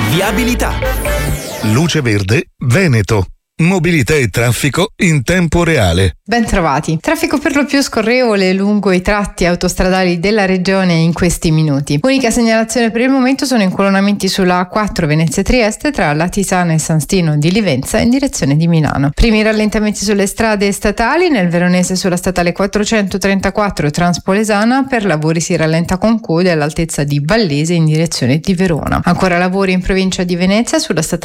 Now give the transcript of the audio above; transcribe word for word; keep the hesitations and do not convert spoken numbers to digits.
Viabilità. Luce Verde Veneto. Mobilità e traffico in tempo reale. Ben trovati. Traffico per lo più scorrevole lungo i tratti autostradali della regione in questi minuti. Unica segnalazione per il momento sono incolonnamenti sulla A quattro Venezia-Trieste tra Latisana e San Stino di Livenza in direzione di Milano. Primi rallentamenti sulle strade statali, nel Veronese sulla statale quattrocentotrentaquattro Transpolesana per lavori si rallenta con code all'altezza di Vallese in direzione di Verona. Ancora lavori in provincia di Venezia sulla statale